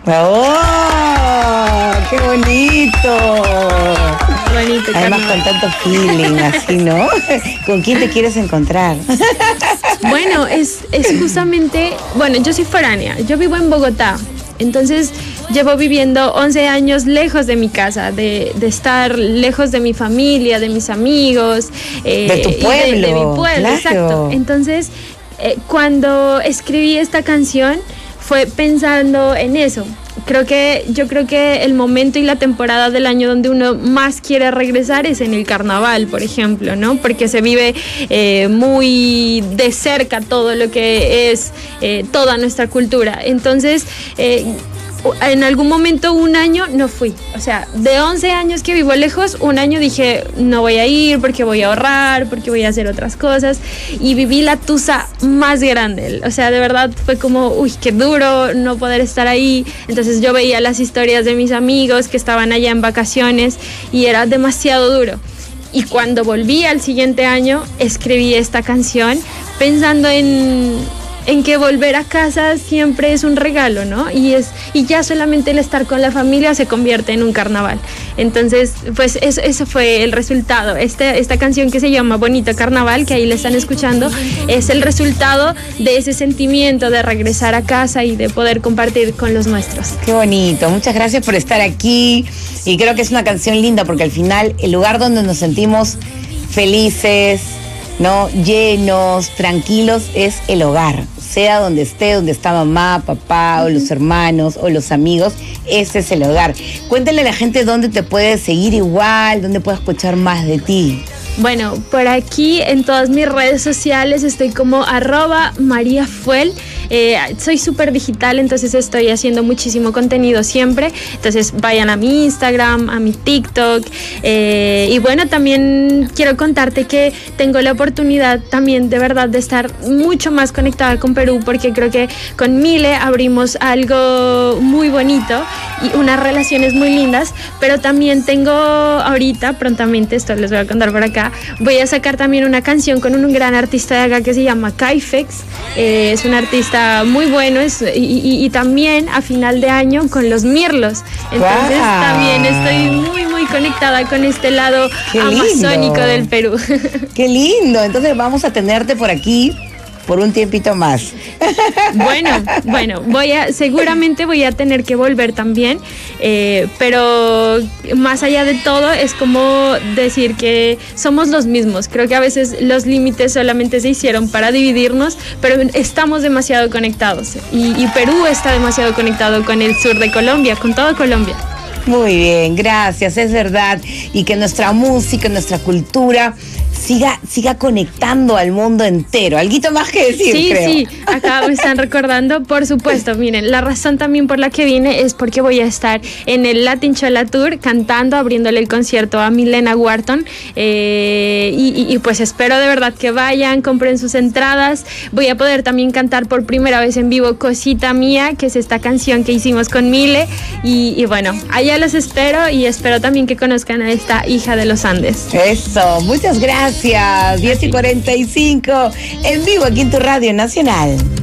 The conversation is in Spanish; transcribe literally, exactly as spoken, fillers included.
¡Oh! ¡Qué bonito! Bonito, además carnaval. con tanto feeling, así, ¿no? ¿Con quién te quieres encontrar? Bueno, es, es justamente, bueno, yo soy foránea, yo vivo en Bogotá, entonces llevo viviendo once años lejos de mi casa, de, de estar lejos de mi familia, de mis amigos. Eh, de tu pueblo. De, de mi pueblo, claro. Exacto. Entonces, eh, cuando escribí esta canción, fue pensando en eso. Creo que, yo creo que el momento y la temporada del año donde uno más quiere regresar es en el carnaval, por ejemplo, ¿no? Porque se vive eh, muy de cerca todo lo que es eh, toda nuestra cultura. Entonces, eh, en algún momento, un año, no fui. O sea, de once años que vivo lejos, un año dije, no voy a ir porque voy a ahorrar, porque voy a hacer otras cosas. Y viví la tusa más grande. O sea, de verdad fue como, uy, qué duro no poder estar ahí. Entonces yo veía las historias de mis amigos que estaban allá en vacaciones y era demasiado duro. Y cuando volví al siguiente año, escribí esta canción pensando en... en que volver a casa siempre es un regalo, ¿no? Y es y ya solamente el estar con la familia se convierte en un carnaval. Entonces, pues eso, eso fue el resultado. Este, esta canción que se llama Bonito Carnaval, que ahí la están escuchando, es el resultado de ese sentimiento de regresar a casa y de poder compartir con los nuestros. Qué bonito, muchas gracias por estar aquí y creo que es una canción linda porque al final el lugar donde nos sentimos felices, ¿no? Llenos, tranquilos, es el hogar. Sea donde esté, donde está mamá, papá, o los hermanos, o los amigos, ese es el hogar. Cuéntale a la gente dónde te puede seguir igual, dónde puede escuchar más de ti. Bueno, por aquí en todas mis redes sociales estoy como arroba María Fuel. Eh, soy súper digital, entonces estoy haciendo muchísimo contenido siempre. Entonces vayan a mi Instagram, a mi TikTok. Eh, y bueno, también quiero contarte que tengo la oportunidad también de verdad de estar mucho más conectada con Perú, porque creo que con Mile abrimos algo muy bonito y unas relaciones muy lindas. Pero también tengo ahorita, prontamente, esto les voy a contar por acá, voy a sacar también una canción con un gran artista de acá que se llama Kaifex. Eh, es un artista muy bueno es, y, y, y también a final de año con los Mirlos. Entonces wow. También estoy muy muy conectada con este lado Qué amazónico lindo. Del Perú. Qué lindo, entonces vamos a tenerte por aquí por un tiempito más. Bueno, bueno, voy a, seguramente voy a tener que volver también, eh, pero más allá de todo es como decir que somos los mismos. Creo que a veces los límites solamente se hicieron para dividirnos, pero estamos demasiado conectados y, y Perú está demasiado conectado con el sur de Colombia, con toda Colombia. Muy bien, gracias, es verdad. Y que nuestra música, nuestra cultura siga, siga conectando al mundo entero. Alguito más que decir, sí, creo. Sí, sí, acá me están recordando, por supuesto. Miren, la razón también por la que vine es porque voy a estar en el Latin Chola Tour cantando, abriéndole el concierto a Milena Wharton. Eh, y, y, y pues espero de verdad que vayan, compren sus entradas. Voy a poder también cantar por primera vez en vivo Cosita Mía, que es esta canción que hicimos con Mile. Y, y bueno, allá los espero y espero también que conozcan a esta hija de los Andes. Eso, muchas gracias. diez y cuarenta y cinco, en vivo aquí en tu Radio Nacional.